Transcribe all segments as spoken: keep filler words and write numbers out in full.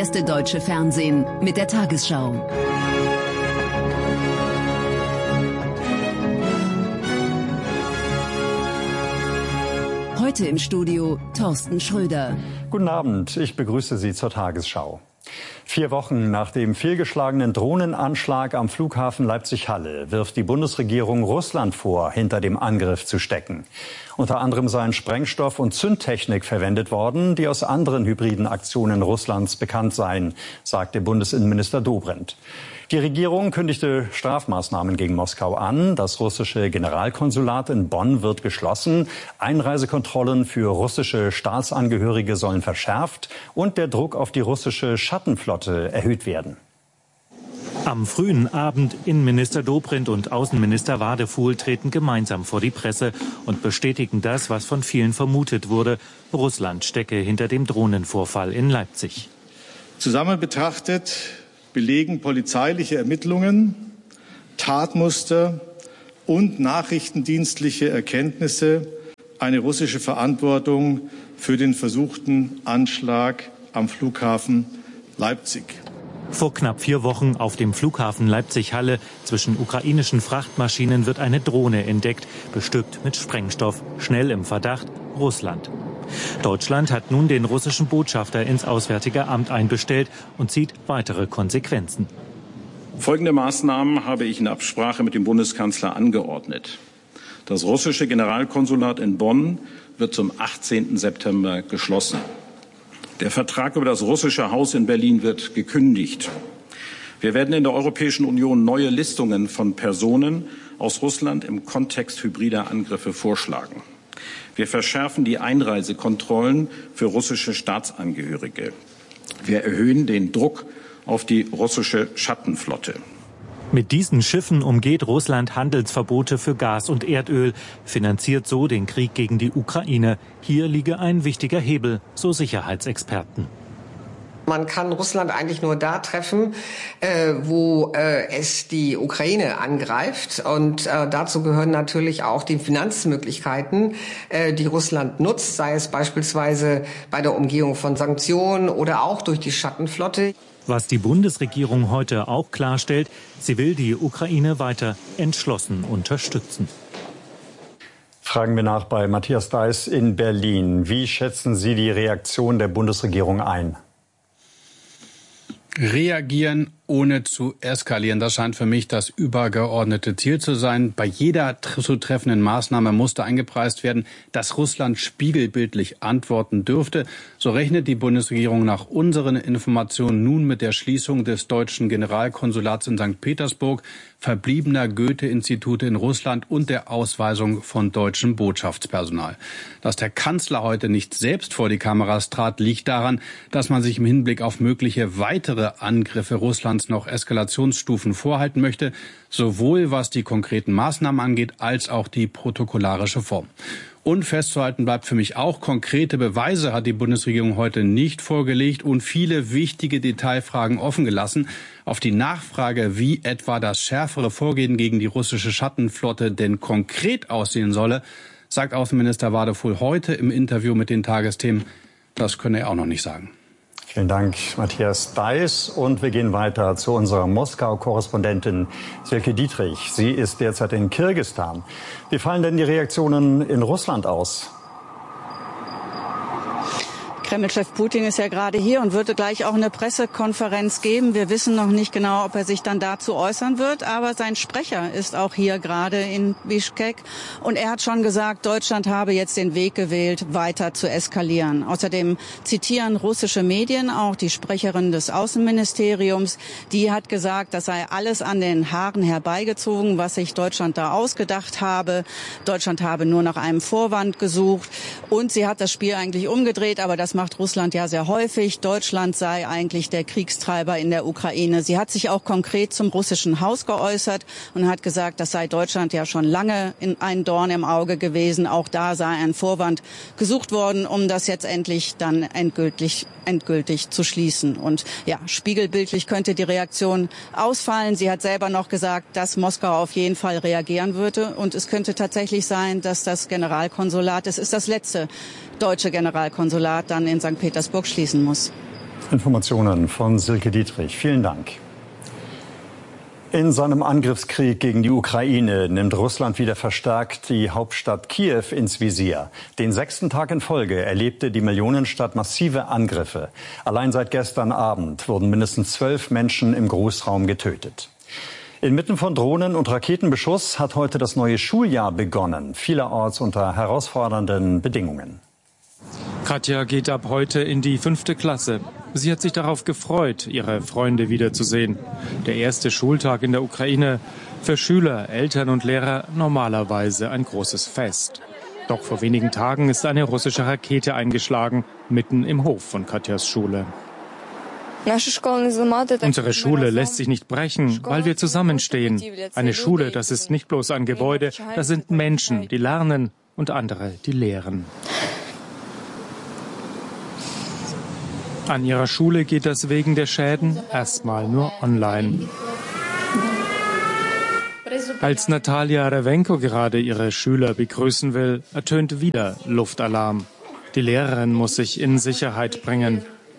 erste deutsche Fernsehen mit der Tagesschau. Heute im Studio Thorsten Schröder. Guten Abend, ich begrüße Sie zur Tagesschau. Vier Wochen nach dem fehlgeschlagenen Drohnenanschlag am Flughafen Leipzig-Halle wirft die Bundesregierung Russland vor, hinter dem Angriff zu stecken. Unter anderem seien Sprengstoff und Zündtechnik verwendet worden, die aus anderen hybriden Aktionen Russlands bekannt seien, sagte Bundesinnenminister Dobrindt. Die Regierung kündigte Strafmaßnahmen gegen Moskau an. Das russische Generalkonsulat in Bonn wird geschlossen. Einreisekontrollen für russische Staatsangehörige sollen verschärft und der Druck auf die russische Schattenflotte erhöht werden. Am frühen Abend Innenminister Dobrindt und Außenminister Wadefuhl treten gemeinsam vor die Presse und bestätigen das, was von vielen vermutet wurde. Russland stecke hinter dem Drohnenvorfall in Leipzig. Zusammen betrachtet belegen polizeiliche Ermittlungen, Tatmuster und nachrichtendienstliche Erkenntnisse eine russische Verantwortung für den versuchten Anschlag am Flughafen Leipzig. Vor knapp vier Wochen auf dem Flughafen Leipzig-Halle zwischen ukrainischen Frachtmaschinen wird eine Drohne entdeckt, bestückt mit Sprengstoff, schnell im Verdacht Russland. Deutschland hat nun den russischen Botschafter ins Auswärtige Amt einbestellt und zieht weitere Konsequenzen. Folgende Maßnahmen habe ich in Absprache mit dem Bundeskanzler angeordnet. Das russische Generalkonsulat in Bonn wird zum achtzehnten September geschlossen. Der Vertrag über das russische Haus in Berlin wird gekündigt. Wir werden in der Europäischen Union neue Listungen von Personen aus Russland im Kontext hybrider Angriffe vorschlagen. Wir verschärfen die Einreisekontrollen für russische Staatsangehörige. Wir erhöhen den Druck auf die russische Schattenflotte. Mit diesen Schiffen umgeht Russland Handelsverbote für Gas und Erdöl, finanziert so den Krieg gegen die Ukraine. Hier liege ein wichtiger Hebel, so Sicherheitsexperten. Man kann Russland eigentlich nur da treffen, äh, wo äh, es die Ukraine angreift. Und äh, dazu gehören natürlich auch die Finanzmöglichkeiten, äh, die Russland nutzt, sei es beispielsweise bei der Umgehung von Sanktionen oder auch durch die Schattenflotte. Was die Bundesregierung heute auch klarstellt, sie will die Ukraine weiter entschlossen unterstützen. Fragen wir nach bei Matthias Deiß in Berlin. Wie schätzen Sie die Reaktion der Bundesregierung ein? Reagieren ohne zu eskalieren, das scheint für mich das übergeordnete Ziel zu sein. Bei jeder zu treffenden Maßnahme musste eingepreist werden, dass Russland spiegelbildlich antworten dürfte. So rechnet die Bundesregierung nach unseren Informationen nun mit der Schließung des deutschen Generalkonsulats in Sankt Petersburg, verbliebener Goethe-Institute in Russland und der Ausweisung von deutschem Botschaftspersonal. Dass der Kanzler heute nicht selbst vor die Kameras trat, liegt daran, dass man sich im Hinblick auf mögliche weitere Angriffe Russlands noch Eskalationsstufen vorhalten möchte, sowohl was die konkreten Maßnahmen angeht, als auch die protokollarische Form. Und festzuhalten bleibt für mich auch, konkrete Beweise hat die Bundesregierung heute nicht vorgelegt und viele wichtige Detailfragen offen gelassen. Auf die Nachfrage, wie etwa das schärfere Vorgehen gegen die russische Schattenflotte denn konkret aussehen solle, sagt Außenminister Wadefuhl heute im Interview mit den Tagesthemen, das könne er auch noch nicht sagen. Vielen Dank, Matthias Deiß. Und wir gehen weiter zu unserer Moskau-Korrespondentin Silke Dietrich. Sie ist derzeit in Kirgisistan. Wie fallen denn die Reaktionen in Russland aus? Kreml-Chef Putin ist ja gerade hier und würde gleich auch eine Pressekonferenz geben. Wir wissen noch nicht genau, ob er sich dann dazu äußern wird. Aber sein Sprecher ist auch hier gerade in Bischkek. Und er hat schon gesagt, Deutschland habe jetzt den Weg gewählt, weiter zu eskalieren. Außerdem zitieren russische Medien auch die Sprecherin des Außenministeriums. Die hat gesagt, das sei alles an den Haaren herbeigezogen, was sich Deutschland da ausgedacht habe. Deutschland habe nur nach einem Vorwand gesucht. Und sie hat das Spiel eigentlich umgedreht, aber das macht Russland ja sehr häufig. Deutschland sei eigentlich der Kriegstreiber in der Ukraine. Sie hat sich auch konkret zum russischen Haus geäußert und hat gesagt, das sei Deutschland ja schon lange in ein Dorn im Auge gewesen. Auch da sei ein Vorwand gesucht worden, um das jetzt endlich dann endgültig, endgültig zu schließen. Und ja, spiegelbildlich könnte die Reaktion ausfallen. Sie hat selber noch gesagt, dass Moskau auf jeden Fall reagieren würde. Und es könnte tatsächlich sein, dass das Generalkonsulat, es ist das letzte deutsche Generalkonsulat, dann in Sankt Petersburg schließen muss. Informationen von Silke Dietrich. Vielen Dank. In seinem Angriffskrieg gegen die Ukraine nimmt Russland wieder verstärkt die Hauptstadt Kiew ins Visier. Den sechsten Tag in Folge erlebte die Millionenstadt massive Angriffe. Allein seit gestern Abend wurden mindestens zwölf Menschen im Großraum getötet. Inmitten von Drohnen- und Raketenbeschuss hat heute das neue Schuljahr begonnen, vielerorts unter herausfordernden Bedingungen. Katja geht ab heute in die fünfte Klasse. Sie hat sich darauf gefreut, ihre Freunde wiederzusehen. Der erste Schultag in der Ukraine, für Schüler, Eltern und Lehrer normalerweise ein großes Fest. Doch vor wenigen Tagen ist eine russische Rakete eingeschlagen, mitten im Hof von Katjas Schule. Unsere Schule lässt sich nicht brechen, weil wir zusammenstehen. Eine Schule, das ist nicht bloß ein Gebäude, das sind Menschen, die lernen und andere, die lehren. An ihrer Schule geht das wegen der Schäden erstmal nur online. Als Natalia Rewenko gerade ihre Schüler begrüßen will, ertönt wieder Luftalarm. Die Lehrerin muss sich in Sicherheit bringen.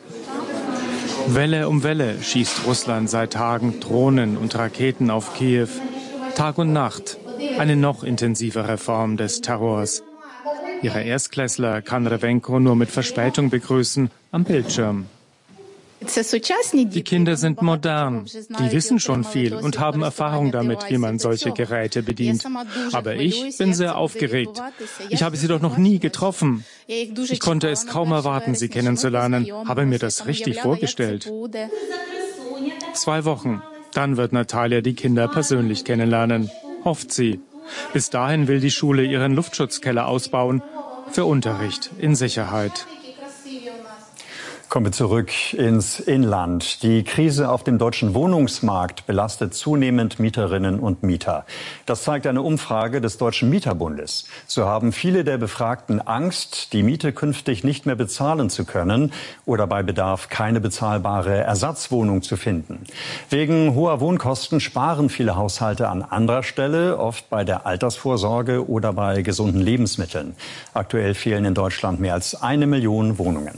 Welle um Welle schießt Russland seit Tagen Drohnen und Raketen auf Kiew. Tag und Nacht, eine noch intensivere Form des Terrors. Ihre Erstklässler kann Rewenko nur mit Verspätung begrüßen am Bildschirm. Die Kinder sind modern, die wissen schon viel und haben Erfahrung damit, wie man solche Geräte bedient. Aber ich bin sehr aufgeregt. Ich habe sie doch noch nie getroffen. Ich konnte es kaum erwarten, sie kennenzulernen, habe mir das richtig vorgestellt. Zwei Wochen, dann wird Natalia die Kinder persönlich kennenlernen, hofft sie. Bis dahin will die Schule ihren Luftschutzkeller ausbauen, für Unterricht in Sicherheit. Kommen wir zurück ins Inland. Die Krise auf dem deutschen Wohnungsmarkt belastet zunehmend Mieterinnen und Mieter. Das zeigt eine Umfrage des Deutschen Mieterbundes. So haben viele der Befragten Angst, die Miete künftig nicht mehr bezahlen zu können oder bei Bedarf keine bezahlbare Ersatzwohnung zu finden. Wegen hoher Wohnkosten sparen viele Haushalte an anderer Stelle, oft bei der Altersvorsorge oder bei gesunden Lebensmitteln. Aktuell fehlen in Deutschland mehr als eine Million Wohnungen.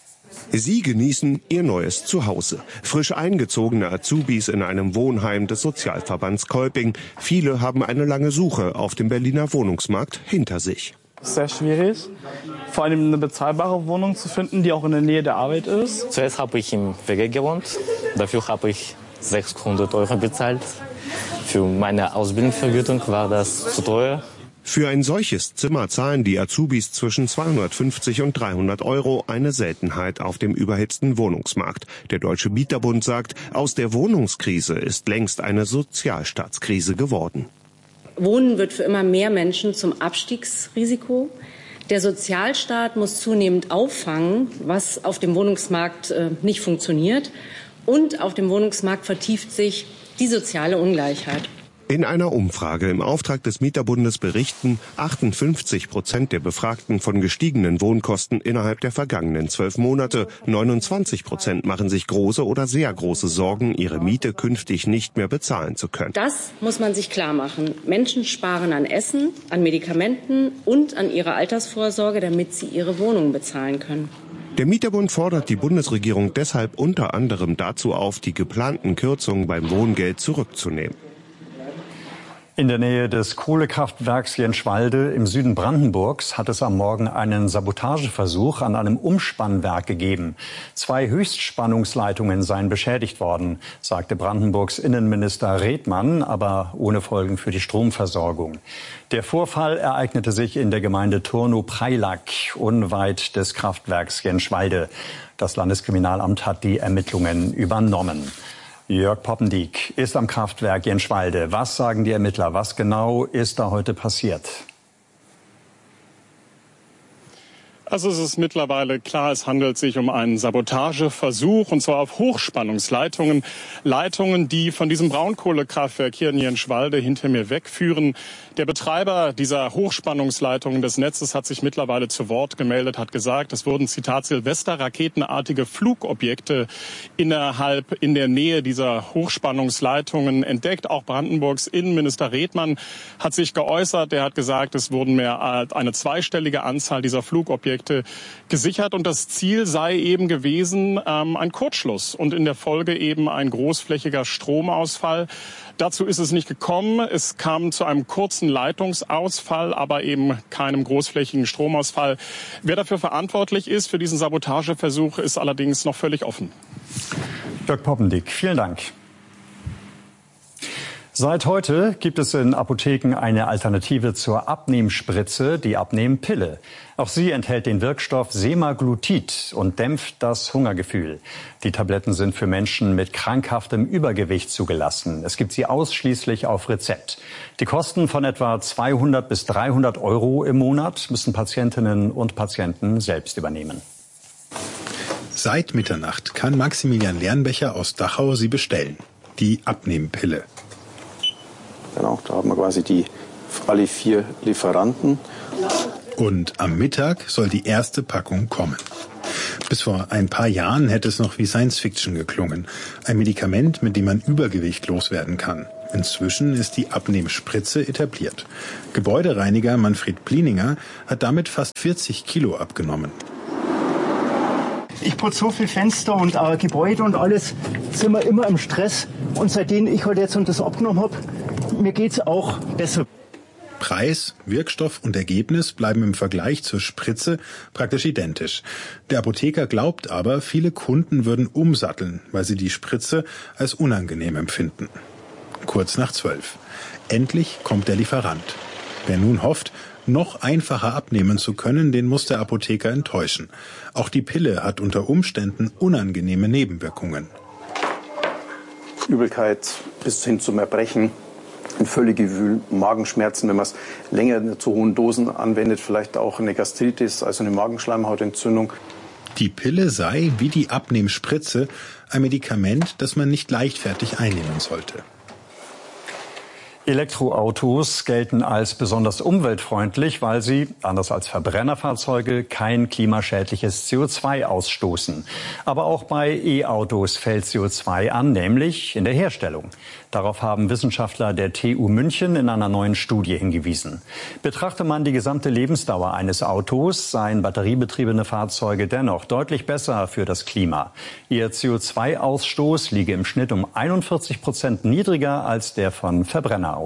Sie genießen ihr neues Zuhause. Frisch eingezogene Azubis in einem Wohnheim des Sozialverbands Kolping. Viele haben eine lange Suche auf dem Berliner Wohnungsmarkt hinter sich. Sehr schwierig, vor allem eine bezahlbare Wohnung zu finden, die auch in der Nähe der Arbeit ist. Zuerst habe ich im W G gewohnt. Dafür habe ich sechshundert Euro bezahlt. Für meine Ausbildungsvergütung war das zu teuer. Für ein solches Zimmer zahlen die Azubis zwischen zweihundertfünfzig und dreihundert Euro, eine Seltenheit auf dem überhitzten Wohnungsmarkt. Der Deutsche Mieterbund sagt, aus der Wohnungskrise ist längst eine Sozialstaatskrise geworden. Wohnen wird für immer mehr Menschen zum Abstiegsrisiko. Der Sozialstaat muss zunehmend auffangen, was auf dem Wohnungsmarkt äh, nicht funktioniert. Und auf dem Wohnungsmarkt vertieft sich die soziale Ungleichheit. In einer Umfrage im Auftrag des Mieterbundes berichten achtundfünfzig Prozent der Befragten von gestiegenen Wohnkosten innerhalb der vergangenen zwölf Monate. neunundzwanzig Prozent machen sich große oder sehr große Sorgen, ihre Miete künftig nicht mehr bezahlen zu können. Das muss man sich klar machen. Menschen sparen an Essen, an Medikamenten und an ihrer Altersvorsorge, damit sie ihre Wohnung bezahlen können. Der Mieterbund fordert die Bundesregierung deshalb unter anderem dazu auf, die geplanten Kürzungen beim Wohngeld zurückzunehmen. In der Nähe des Kohlekraftwerks Jenschwalde im Süden Brandenburgs hat es am Morgen einen Sabotageversuch an einem Umspannwerk gegeben. Zwei Höchstspannungsleitungen seien beschädigt worden, sagte Brandenburgs Innenminister Redmann, aber ohne Folgen für die Stromversorgung. Der Vorfall ereignete sich in der Gemeinde Turnow-Preilack, unweit des Kraftwerks Jenschwalde. Das Landeskriminalamt hat die Ermittlungen übernommen. Jörg Poppendiek ist am Kraftwerk Jenschwalde. Was sagen die Ermittler? Was genau ist da heute passiert? Also es ist mittlerweile klar, es handelt sich um einen Sabotageversuch, und zwar auf Hochspannungsleitungen. Leitungen, die von diesem Braunkohlekraftwerk hier in Jenschwalde hinter mir wegführen. Der Betreiber dieser Hochspannungsleitungen des Netzes hat sich mittlerweile zu Wort gemeldet, hat gesagt, es wurden, Zitat, Silvester-raketenartige Flugobjekte innerhalb, in der Nähe dieser Hochspannungsleitungen entdeckt. Auch Brandenburgs Innenminister Redmann hat sich geäußert. Er hat gesagt, es wurden mehr als eine zweistellige Anzahl dieser Flugobjekte Märkte gesichert. Und das Ziel sei eben gewesen, ähm, ein Kurzschluss und in der Folge eben ein großflächiger Stromausfall. Dazu ist es nicht gekommen. Es kam zu einem kurzen Leitungsausfall, aber eben keinem großflächigen Stromausfall. Wer dafür verantwortlich ist für diesen Sabotageversuch, ist allerdings noch völlig offen. Jörg Poppendick, vielen Dank. Seit heute gibt es in Apotheken eine Alternative zur Abnehmspritze, die Abnehmpille. Auch sie enthält den Wirkstoff Semaglutid und dämpft das Hungergefühl. Die Tabletten sind für Menschen mit krankhaftem Übergewicht zugelassen. Es gibt sie ausschließlich auf Rezept. Die Kosten von etwa zweihundert bis dreihundert Euro im Monat müssen Patientinnen und Patienten selbst übernehmen. Seit Mitternacht kann Maximilian Lernbecher aus Dachau sie bestellen. Die Abnehmpille. Genau, da haben wir quasi die, alle vier Lieferanten. Und am Mittag soll die erste Packung kommen. Bis vor ein paar Jahren hätte es noch wie Science-Fiction geklungen. Ein Medikament, mit dem man Übergewicht loswerden kann. Inzwischen ist die Abnehmspritze etabliert. Gebäudereiniger Manfred Plininger hat damit fast vierzig Kilo abgenommen. Ich putze so viel Fenster und äh, Gebäude und alles, sind wir immer im Stress. Und seitdem ich halt jetzt das abgenommen habe, mir geht's auch besser. Preis, Wirkstoff und Ergebnis bleiben im Vergleich zur Spritze praktisch identisch. Der Apotheker glaubt aber, viele Kunden würden umsatteln, weil sie die Spritze als unangenehm empfinden. Kurz nach zwölf. Endlich kommt der Lieferant. Wer nun hofft, noch einfacher abnehmen zu können, den muss der Apotheker enttäuschen. Auch die Pille hat unter Umständen unangenehme Nebenwirkungen. Übelkeit bis hin zum Erbrechen, ein völlige Wühl, Magenschmerzen, wenn man es länger zu hohen Dosen anwendet, vielleicht auch eine Gastritis, also eine Magenschleimhautentzündung. Die Pille sei, wie die Abnehmspritze, ein Medikament, das man nicht leichtfertig einnehmen sollte. Elektroautos gelten als besonders umweltfreundlich, weil sie, anders als Verbrennerfahrzeuge, kein klimaschädliches C O zwei ausstoßen. Aber auch bei E-Autos fällt C O zwei an, nämlich in der Herstellung. Darauf haben Wissenschaftler der T U München in einer neuen Studie hingewiesen. Betrachte man die gesamte Lebensdauer eines Autos, seien batteriebetriebene Fahrzeuge dennoch deutlich besser für das Klima. Ihr C O zwei Ausstoß liege im Schnitt um einundvierzig Prozent niedriger als der von Verbrennerautos.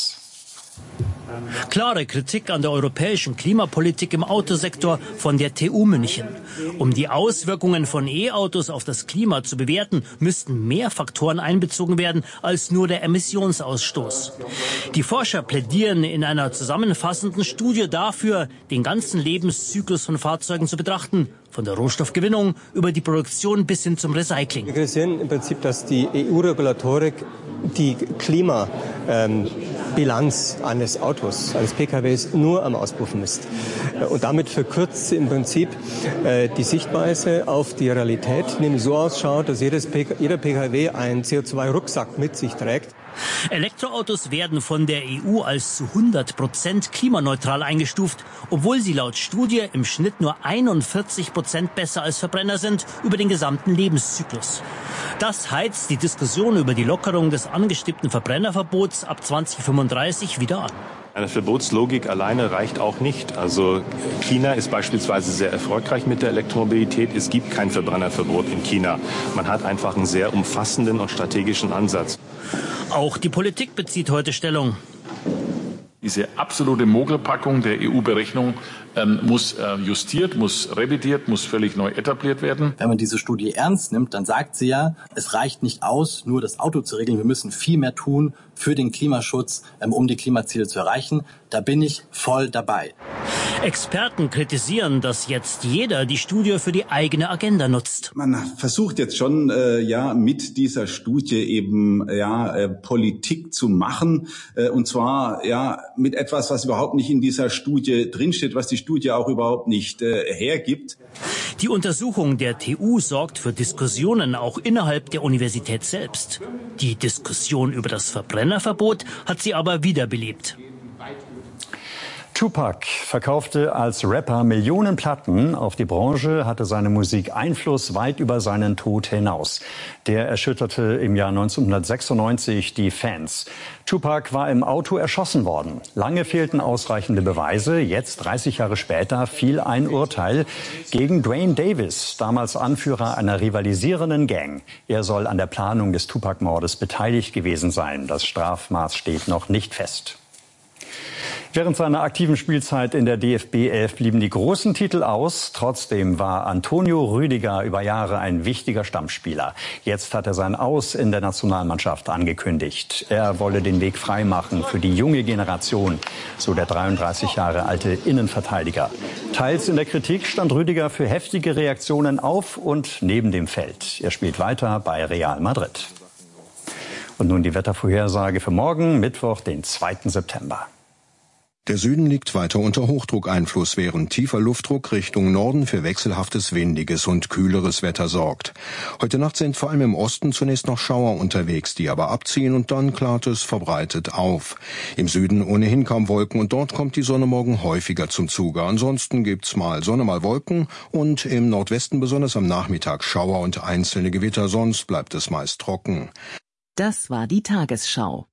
Klare Kritik an der europäischen Klimapolitik im Autosektor von der T U München. Um die Auswirkungen von E-Autos auf das Klima zu bewerten, müssten mehr Faktoren einbezogen werden als nur der Emissionsausstoß. Die Forscher plädieren in einer zusammenfassenden Studie dafür, den ganzen Lebenszyklus von Fahrzeugen zu betrachten. Von der Rohstoffgewinnung über die Produktion bis hin zum Recycling. Wir kritisieren im Prinzip, dass die E U-Regulatorik die Klimabilanz ähm, eines Autos, eines P K Ws nur am Auspuff misst. Und damit verkürzt sie im Prinzip äh, die Sichtweise auf die Realität, nämlich so ausschaut, dass jedes P K, jeder P K W einen C O zwei Rucksack mit sich trägt. Elektroautos werden von der E U als zu hundert Prozent klimaneutral eingestuft, obwohl sie laut Studie im Schnitt nur einundvierzig Prozent besser als Verbrenner sind über den gesamten Lebenszyklus. Das heizt die Diskussion über die Lockerung des angestrebten Verbrennerverbots ab zweitausendfünfunddreißig wieder an. Eine Verbotslogik alleine reicht auch nicht. Also China ist beispielsweise sehr erfolgreich mit der Elektromobilität. Es gibt kein Verbrennerverbot in China. Man hat einfach einen sehr umfassenden und strategischen Ansatz. Auch die Politik bezieht heute Stellung. Diese absolute Mogelpackung der E U-Berechnung ähm, muss äh, justiert, muss revidiert, muss völlig neu etabliert werden. Wenn man diese Studie ernst nimmt, dann sagt sie ja, es reicht nicht aus, nur das Auto zu regeln. Wir müssen viel mehr tun für den Klimaschutz, ähm, um die Klimaziele zu erreichen. Da bin ich voll dabei. Experten kritisieren, dass jetzt jeder die Studie für die eigene Agenda nutzt. Man versucht jetzt schon, äh, ja, mit dieser Studie eben, ja, äh, Politik zu machen. Äh, und zwar, ja, mit etwas, was überhaupt nicht in dieser Studie drinsteht, was die Studie auch überhaupt nicht äh, hergibt. Die Untersuchung der T U sorgt für Diskussionen auch innerhalb der Universität selbst. Die Diskussion über das Verbrennerverbot hat sie aber wiederbelebt. Tupac verkaufte als Rapper Millionen Platten. Auf die Branche hatte seine Musik Einfluss weit über seinen Tod hinaus. Der erschütterte im Jahr neunzehnhundertsechsundneunzig die Fans. Tupac war im Auto erschossen worden. Lange fehlten ausreichende Beweise. Jetzt, dreißig Jahre später, fiel ein Urteil gegen Dwayne Davis, damals Anführer einer rivalisierenden Gang. Er soll an der Planung des Tupac-Mordes beteiligt gewesen sein. Das Strafmaß steht noch nicht fest. Während seiner aktiven Spielzeit in der D F B elf blieben die großen Titel aus. Trotzdem war Antonio Rüdiger über Jahre ein wichtiger Stammspieler. Jetzt hat er sein Aus in der Nationalmannschaft angekündigt. Er wolle den Weg freimachen für die junge Generation, so der dreiunddreißig Jahre alte Innenverteidiger. Teils in der Kritik stand Rüdiger für heftige Reaktionen auf und neben dem Feld. Er spielt weiter bei Real Madrid. Und nun die Wettervorhersage für morgen, Mittwoch, den zweiten September. Der Süden liegt weiter unter Hochdruckeinfluss, während tiefer Luftdruck Richtung Norden für wechselhaftes, windiges und kühleres Wetter sorgt. Heute Nacht sind vor allem im Osten zunächst noch Schauer unterwegs, die aber abziehen und dann klart es verbreitet auf. Im Süden ohnehin kaum Wolken und dort kommt die Sonne morgen häufiger zum Zuge. Ansonsten gibt's mal Sonne, mal Wolken und im Nordwesten besonders am Nachmittag Schauer und einzelne Gewitter, sonst bleibt es meist trocken. Das war die Tagesschau.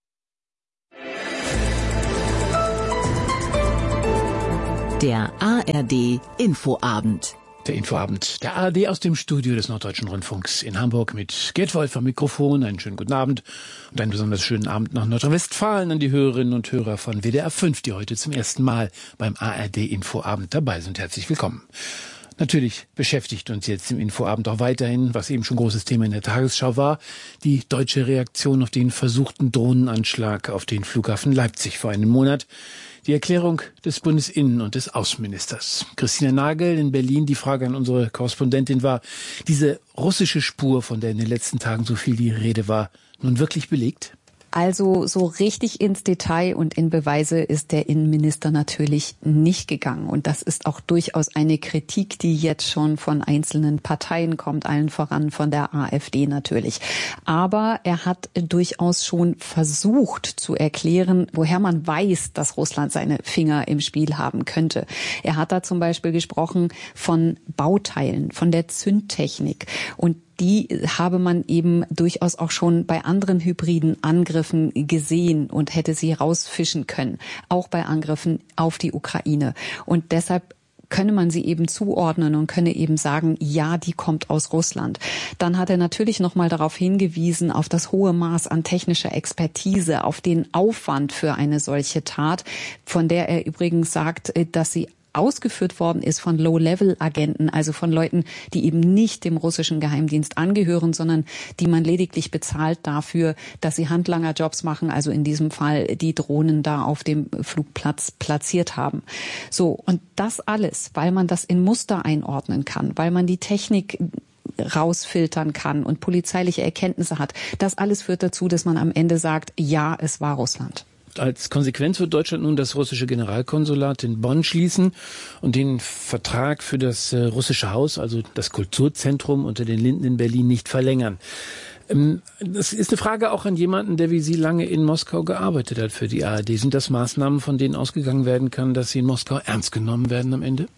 Der A R D Infoabend. Der Infoabend. Der A R D aus dem Studio des Norddeutschen Rundfunks in Hamburg mit Gerd Wolf am Mikrofon. Einen schönen guten Abend und einen besonders schönen Abend nach Nordrhein-Westfalen an die Hörerinnen und Hörer von W D R fünf, die heute zum ersten Mal beim A R D Infoabend dabei sind. Herzlich willkommen. Natürlich beschäftigt uns jetzt im Infoabend auch weiterhin, was eben schon großes Thema in der Tagesschau war, die deutsche Reaktion auf den versuchten Drohnenanschlag auf den Flughafen Leipzig vor einem Monat. Die Erklärung des Bundesinnen- und des Außenministers. Christina Nagel in Berlin, die Frage an unsere Korrespondentin war, diese russische Spur, von der in den letzten Tagen so viel die Rede war, nun wirklich belegt? Also so richtig ins Detail und in Beweise ist der Innenminister natürlich nicht gegangen. Und das ist auch durchaus eine Kritik, die jetzt schon von einzelnen Parteien kommt, allen voran von der AfD natürlich. Aber er hat durchaus schon versucht zu erklären, woher man weiß, dass Russland seine Finger im Spiel haben könnte. Er hat da zum Beispiel gesprochen von Bauteilen, von der Zündtechnik. Und die habe man eben durchaus auch schon bei anderen hybriden Angriffen gesehen und hätte sie rausfischen können, auch bei Angriffen auf die Ukraine. Und deshalb könne man sie eben zuordnen und könne eben sagen, ja, die kommt aus Russland. Dann hat er natürlich noch mal darauf hingewiesen, auf das hohe Maß an technischer Expertise, auf den Aufwand für eine solche Tat, von der er übrigens sagt, dass sie ausgeführt worden ist von Low-Level-Agenten, also von Leuten, die eben nicht dem russischen Geheimdienst angehören, sondern die man lediglich bezahlt dafür, dass sie Handlangerjobs machen, also in diesem Fall die Drohnen da auf dem Flugplatz platziert haben. So, und das alles, weil man das in Muster einordnen kann, weil man die Technik rausfiltern kann und polizeiliche Erkenntnisse hat. Das alles führt dazu, dass man am Ende sagt, ja, es war Russland. Als Konsequenz wird Deutschland nun das russische Generalkonsulat in Bonn schließen und den Vertrag für das äh, russische Haus, also das Kulturzentrum unter den Linden in Berlin, nicht verlängern. Ähm, das ist eine Frage auch an jemanden, der wie Sie lange in Moskau gearbeitet hat für die A R D. Sind das Maßnahmen, von denen ausgegangen werden kann, dass sie in Moskau ernst genommen werden am Ende?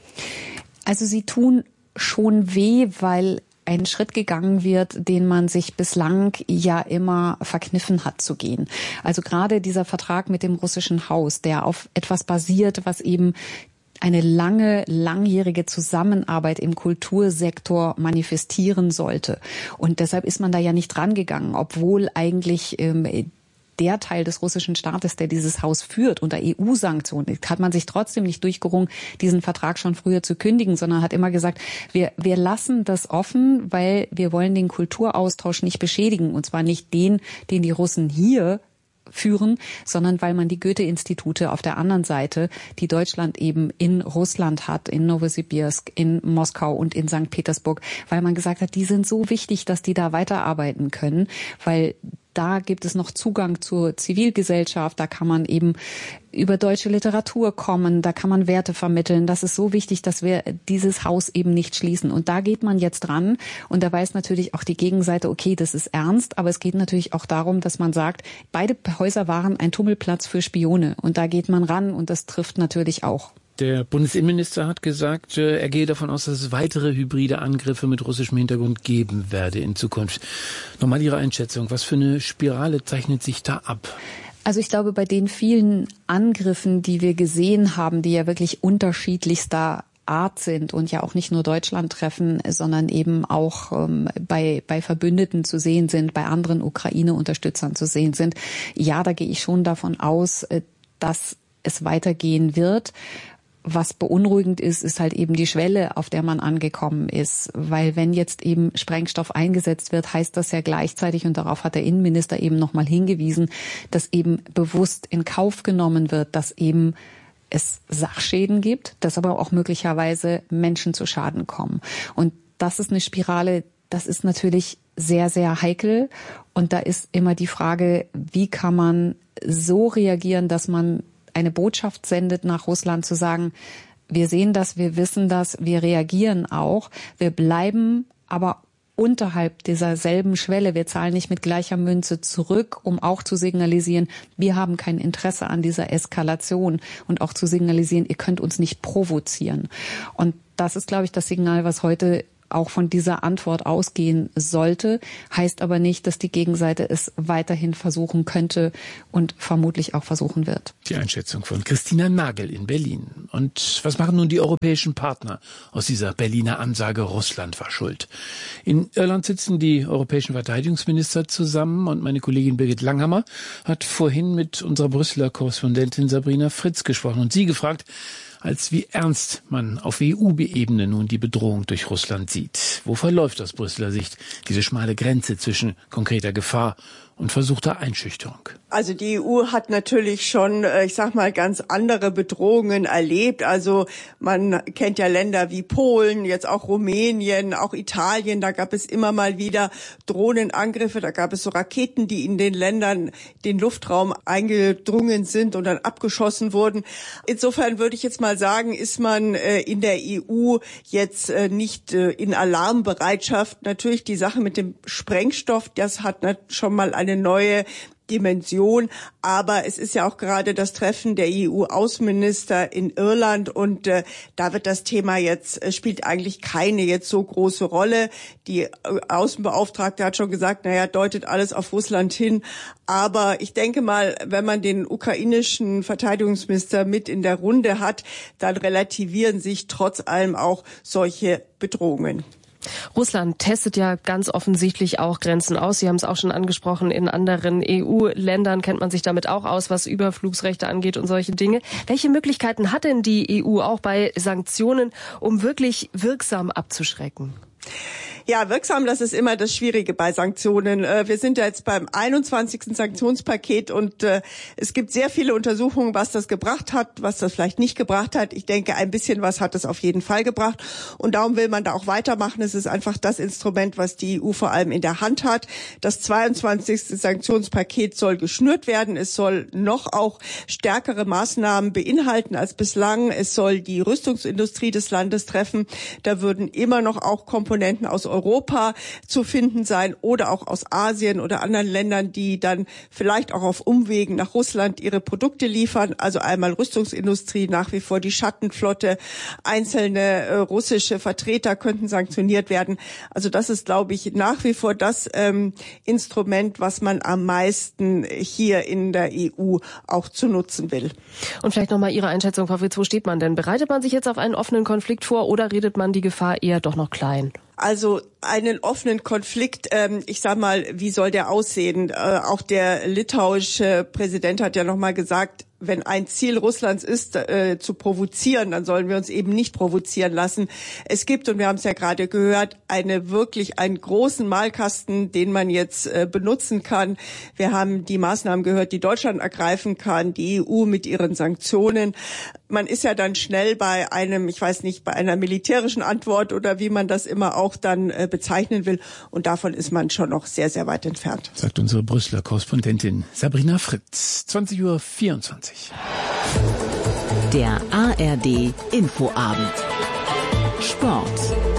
Also sie tun schon weh, weil ein Schritt gegangen wird, den man sich bislang ja immer verkniffen hat zu gehen. Also gerade dieser Vertrag mit dem russischen Haus, der auf etwas basiert, was eben eine lange, langjährige Zusammenarbeit im Kultursektor manifestieren sollte. Und deshalb ist man da ja nicht rangegangen, obwohl eigentlich ähm, der Teil des russischen Staates, der dieses Haus führt, unter E U-Sanktionen, hat man sich trotzdem nicht durchgerungen, diesen Vertrag schon früher zu kündigen, sondern hat immer gesagt, wir, wir lassen das offen, weil wir wollen den Kulturaustausch nicht beschädigen. Und zwar nicht den, den die Russen hier führen, sondern weil man die Goethe-Institute auf der anderen Seite, die Deutschland eben in Russland hat, in Novosibirsk, in Moskau und in Sankt Petersburg, weil man gesagt hat, die sind so wichtig, dass die da weiterarbeiten können, weil da gibt es noch Zugang zur Zivilgesellschaft, da kann man eben über deutsche Literatur kommen, da kann man Werte vermitteln. Das ist so wichtig, dass wir dieses Haus eben nicht schließen. Und da geht man jetzt ran und da weiß natürlich auch die Gegenseite, okay, das ist ernst, aber es geht natürlich auch darum, dass man sagt, beide Häuser waren ein Tummelplatz für Spione und da geht man ran und das trifft natürlich auch. Der Bundesinnenminister hat gesagt, er gehe davon aus, dass es weitere hybride Angriffe mit russischem Hintergrund geben werde in Zukunft. Nochmal Ihre Einschätzung. Was für eine Spirale zeichnet sich da ab? Also ich glaube, bei den vielen Angriffen, die wir gesehen haben, die ja wirklich unterschiedlichster Art sind und ja auch nicht nur Deutschland treffen, sondern eben auch ähm, bei, bei Verbündeten zu sehen sind, bei anderen Ukraine-Unterstützern zu sehen sind. Ja, da gehe ich schon davon aus, dass es weitergehen wird. Was beunruhigend ist, ist halt eben die Schwelle, auf der man angekommen ist. Weil wenn jetzt eben Sprengstoff eingesetzt wird, heißt das ja gleichzeitig, und darauf hat der Innenminister eben nochmal hingewiesen, dass eben bewusst in Kauf genommen wird, dass eben es Sachschäden gibt, dass aber auch möglicherweise Menschen zu Schaden kommen. Und das ist eine Spirale, das ist natürlich sehr, sehr heikel. Und da ist immer die Frage, wie kann man so reagieren, dass man eine Botschaft sendet nach Russland, zu sagen, wir sehen das, wir wissen das, wir reagieren auch, wir bleiben aber unterhalb dieser selben Schwelle. Wir zahlen nicht mit gleicher Münze zurück, um auch zu signalisieren, wir haben kein Interesse an dieser Eskalation und auch zu signalisieren, ihr könnt uns nicht provozieren. Und das ist, glaube ich, das Signal, was heute auch von dieser Antwort ausgehen sollte, heißt aber nicht, dass die Gegenseite es weiterhin versuchen könnte und vermutlich auch versuchen wird. Die Einschätzung von Christina Nagel in Berlin. Und was machen nun die europäischen Partner aus dieser Berliner Ansage, Russland war schuld? In Irland sitzen die europäischen Verteidigungsminister zusammen und meine Kollegin Birgit Langhammer hat vorhin mit unserer Brüsseler Korrespondentin Sabrina Fritz gesprochen und sie gefragt, als wie ernst man auf E U-Ebene nun die Bedrohung durch Russland sieht. Wo verläuft aus Brüsseler Sicht diese schmale Grenze zwischen konkreter Gefahr und versuchter Einschüchterung? Also die E U hat natürlich schon, ich sag mal, ganz andere Bedrohungen erlebt. Also man kennt ja Länder wie Polen, jetzt auch Rumänien, auch Italien. Da gab es immer mal wieder Drohnenangriffe. Da gab es so Raketen, die in den Ländern den Luftraum eingedrungen sind und dann abgeschossen wurden. Insofern würde ich jetzt mal sagen, ist man in der E U jetzt nicht in Alarmbereitschaft. Natürlich die Sache mit dem Sprengstoff, das hat schon mal eine neue Dimension, aber es ist ja auch gerade das Treffen der E U-Außenminister in Irland und äh, da wird das Thema jetzt, äh, spielt eigentlich keine jetzt so große Rolle. Die äh, Außenbeauftragte hat schon gesagt, naja, deutet alles auf Russland hin, aber ich denke mal, wenn man den ukrainischen Verteidigungsminister mit in der Runde hat, dann relativieren sich trotz allem auch solche Bedrohungen. Russland testet ja ganz offensichtlich auch Grenzen aus. Sie haben es auch schon angesprochen, in anderen E U-Ländern kennt man sich damit auch aus, was Überflugsrechte angeht und solche Dinge. Welche Möglichkeiten hat denn die E U auch bei Sanktionen, um wirklich wirksam abzuschrecken? Ja, wirksam, das ist immer das Schwierige bei Sanktionen. Wir sind ja jetzt beim einundzwanzigsten Sanktionspaket und äh, es gibt sehr viele Untersuchungen, was das gebracht hat, was das vielleicht nicht gebracht hat. Ich denke, ein bisschen was hat es auf jeden Fall gebracht und darum will man da auch weitermachen. Es ist einfach das Instrument, was die E U vor allem in der Hand hat. Das zweiundzwanzigste Sanktionspaket soll geschnürt werden. Es soll noch auch stärkere Maßnahmen beinhalten als bislang. Es soll die Rüstungsindustrie des Landes treffen. Da würden immer noch auch Komponenten aus Europa zu finden sein oder auch aus Asien oder anderen Ländern, die dann vielleicht auch auf Umwegen nach Russland ihre Produkte liefern. Also einmal Rüstungsindustrie, nach wie vor die Schattenflotte, einzelne äh, russische Vertreter könnten sanktioniert werden. Also das ist, glaube ich, nach wie vor das ähm, Instrument, was man am meisten hier in der E U auch zu nutzen will. Und vielleicht nochmal Ihre Einschätzung, Frau Fritz, wo steht man denn? Bereitet man sich jetzt auf einen offenen Konflikt vor oder redet man die Gefahr eher doch noch klein? Also einen offenen Konflikt, ähm, ich sag mal, wie soll der aussehen? Äh, auch der litauische Präsident hat ja nochmal gesagt, wenn ein Ziel Russlands ist, äh, zu provozieren, dann sollen wir uns eben nicht provozieren lassen. Es gibt, und wir haben es ja gerade gehört, eine wirklich einen großen Malkasten, den man jetzt äh, benutzen kann. Wir haben die Maßnahmen gehört, die Deutschland ergreifen kann, die E U mit ihren Sanktionen. Man ist ja dann schnell bei einem, ich weiß nicht, bei einer militärischen Antwort oder wie man das immer auch dann äh, bezeichnen will. Und davon ist man schon noch sehr, sehr weit entfernt. Sagt unsere Brüsseler Korrespondentin Sabrina Fritz. zwanzig Uhr vierundzwanzig. Der A R D Infoabend. Sport.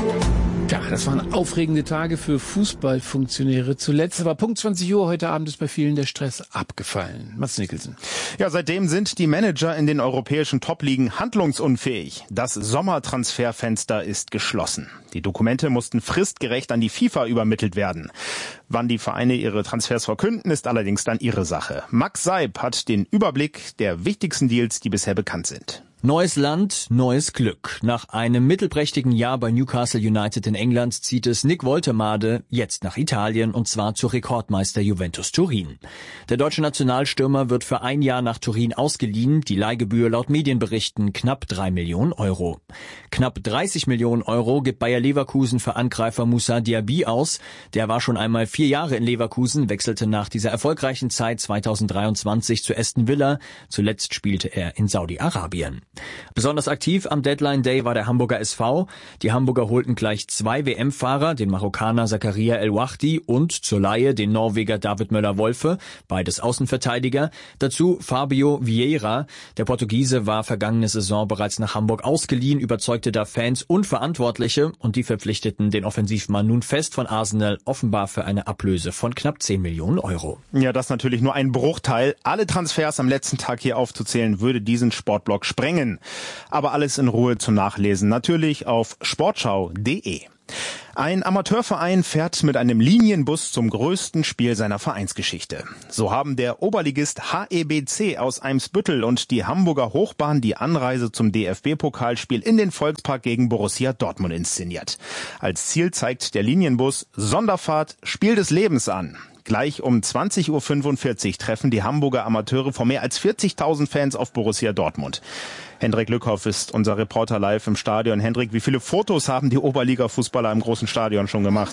Ja, das waren aufregende Tage für Fußballfunktionäre zuletzt. Aber Punkt zwanzig Uhr heute Abend ist bei vielen der Stress abgefallen. Mats Nicholson. Ja, seitdem sind die Manager in den europäischen Top-Ligen handlungsunfähig. Das Sommertransferfenster ist geschlossen. Die Dokumente mussten fristgerecht an die FIFA übermittelt werden. Wann die Vereine ihre Transfers verkünden, ist allerdings dann ihre Sache. Max Seib hat den Überblick der wichtigsten Deals, die bisher bekannt sind. Neues Land, neues Glück. Nach einem mittelprächtigen Jahr bei Newcastle United in England zieht es Nick Woltemade jetzt nach Italien, und zwar zu Rekordmeister Juventus Turin. Der deutsche Nationalstürmer wird für ein Jahr nach Turin ausgeliehen. Die Leihgebühr laut Medienberichten knapp drei Millionen Euro. Knapp dreißig Millionen Euro gibt Bayer Leverkusen für Angreifer Moussa Diaby aus. Der war schon einmal vier Jahre in Leverkusen, wechselte nach dieser erfolgreichen Zeit zweitausenddreiundzwanzig zu Aston Villa. Zuletzt spielte er in Saudi-Arabien. Besonders aktiv am Deadline Day war der Hamburger S V. Die Hamburger holten gleich zwei W M-Fahrer, den Marokkaner Zakaria El Wahdi und zur Leihe den Norweger David Möller-Wolfe, beides Außenverteidiger. Dazu Fabio Vieira. Der Portugiese war vergangene Saison bereits nach Hamburg ausgeliehen, überzeugte da Fans und Verantwortliche, und die verpflichteten den Offensivmann nun fest von Arsenal, offenbar für eine Ablöse von knapp zehn Millionen Euro. Ja, das natürlich nur ein Bruchteil. Alle Transfers am letzten Tag hier aufzuzählen, würde diesen Sportblock sprengen. Aber alles in Ruhe zum Nachlesen, natürlich auf sportschau punkt de. Ein Amateurverein fährt mit einem Linienbus zum größten Spiel seiner Vereinsgeschichte. So haben der Oberligist H E B C aus Eimsbüttel und die Hamburger Hochbahn die Anreise zum D F B-Pokalspiel in den Volkspark gegen Borussia Dortmund inszeniert. Als Ziel zeigt der Linienbus Sonderfahrt, Spiel des Lebens an. Gleich um zwanzig Uhr fünfundvierzig treffen die Hamburger Amateure vor mehr als vierzigtausend Fans auf Borussia Dortmund. Hendrik Lückhoff ist unser Reporter live im Stadion. Hendrik, wie viele Fotos haben die Oberliga-Fußballer im großen Stadion schon gemacht?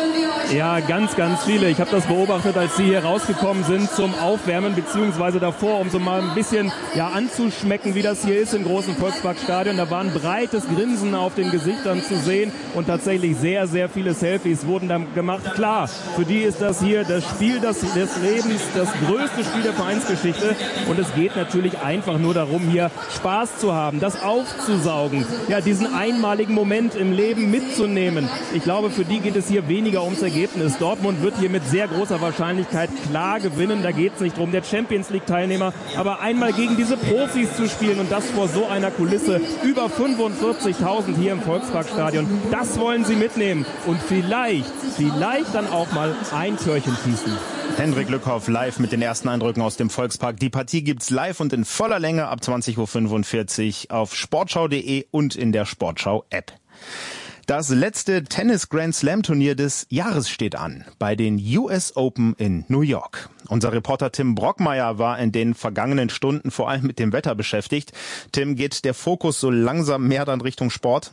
Ja, ganz, ganz viele. Ich habe das beobachtet, als sie hier rausgekommen sind zum Aufwärmen, beziehungsweise davor, um so mal ein bisschen ja anzuschmecken, wie das hier ist im großen Volksparkstadion. Da war ein breites Grinsen auf den Gesichtern zu sehen und tatsächlich sehr, sehr viele Selfies wurden dann gemacht. Klar, für die ist das hier das Spiel des, des Lebens, das größte Spiel der Vereinsgeschichte, und es geht natürlich einfach nur darum, hier Spaß zu haben, das aufzusaugen, ja, diesen einmaligen Moment im Leben mitzunehmen. Ich glaube, für die geht es hier weniger ums Ergebnis. Dortmund wird hier mit sehr großer Wahrscheinlichkeit klar gewinnen. Da geht es nicht drum, der Champions League Teilnehmer, aber einmal gegen diese Profis zu spielen, und das vor so einer Kulisse, über fünfundvierzigtausend hier im Volksparkstadion, das wollen sie mitnehmen und vielleicht, vielleicht dann auch mal ein Türchen schießen. Hendrik Lückhoff live mit den ersten Eindrücken aus dem Volkspark. Die Partie gibt's live und in voller Länge ab zwanzig Uhr fünfundvierzig auf sportschau punkt de und in der Sportschau-App. Das letzte Tennis-Grand-Slam-Turnier des Jahres steht an, bei den U S Open in New York. Unser Reporter Tim Brockmeier war in den vergangenen Stunden vor allem mit dem Wetter beschäftigt. Tim, geht der Fokus so langsam mehr dann Richtung Sport?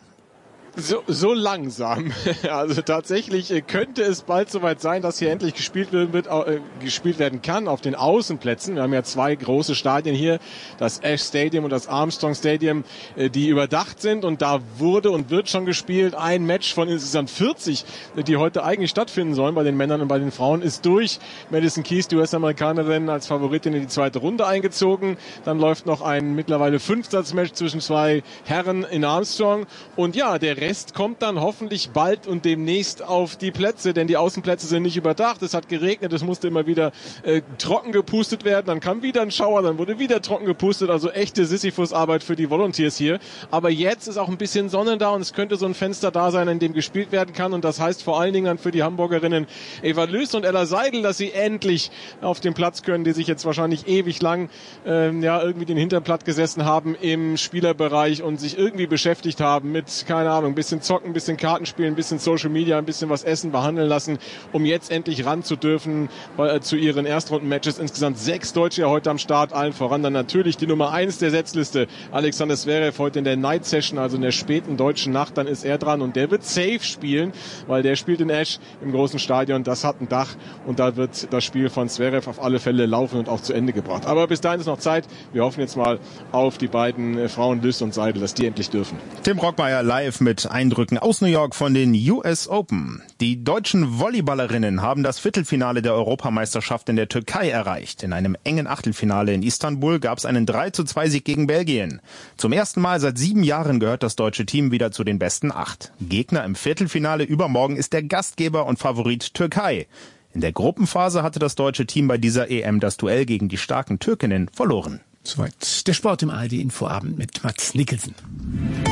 So, so langsam. Also tatsächlich könnte es bald soweit sein, dass hier endlich gespielt wird, äh, gespielt werden kann auf den Außenplätzen. Wir haben ja zwei große Stadien hier, das Ash Stadium und das Armstrong Stadium, äh, die überdacht sind, und da wurde und wird schon gespielt. Ein Match von insgesamt vierzig, die heute eigentlich stattfinden sollen bei den Männern und bei den Frauen, ist durch. Madison Keys, die U S-Amerikanerin, als Favoritin in die zweite Runde eingezogen. Dann läuft noch ein mittlerweile Fünfsatzmatch zwischen zwei Herren in Armstrong, und ja, der Rest kommt dann hoffentlich bald und demnächst auf die Plätze, denn die Außenplätze sind nicht überdacht. Es hat geregnet, es musste immer wieder äh, trocken gepustet werden, dann kam wieder ein Schauer, dann wurde wieder trocken gepustet, also echte Sisyphus-Arbeit für die Volunteers hier. Aber jetzt ist auch ein bisschen Sonne da, und es könnte so ein Fenster da sein, in dem gespielt werden kann, und das heißt vor allen Dingen dann für die Hamburgerinnen Eva Lüß und Ella Seidel, dass sie endlich auf den Platz können, die sich jetzt wahrscheinlich ewig lang ähm, ja irgendwie den Hintern platt gesessen haben im Spielerbereich und sich irgendwie beschäftigt haben mit, keine Ahnung, ein bisschen zocken, ein bisschen Karten spielen, ein bisschen Social Media, ein bisschen was essen, behandeln lassen, um jetzt endlich ran zu dürfen äh, zu ihren Erstrunden-Matches. Insgesamt sechs Deutsche heute am Start, allen voran dann natürlich die Nummer eins der Setzliste, Alexander Zverev, heute in der Night Session, also in der späten deutschen Nacht, dann ist er dran und der wird safe spielen, weil der spielt in Esch im großen Stadion, das hat ein Dach und da wird das Spiel von Zverev auf alle Fälle laufen und auch zu Ende gebracht. Aber bis dahin ist noch Zeit, wir hoffen jetzt mal auf die beiden äh, Frauen Lys und Seidel, dass die endlich dürfen. Tim Brockmeier live mit Eindrücken aus New York von den U S Open. Die deutschen Volleyballerinnen haben das Viertelfinale der Europameisterschaft in der Türkei erreicht. In einem engen Achtelfinale in Istanbul gab es einen drei zu zwei Sieg gegen Belgien. Zum ersten Mal seit sieben Jahren gehört das deutsche Team wieder zu den besten acht. Gegner im Viertelfinale übermorgen ist der Gastgeber und Favorit Türkei. In der Gruppenphase hatte das deutsche Team bei dieser E M das Duell gegen die starken Türkinnen verloren. Soweit der Sport im A R D Infoabend mit Mats Nicholson.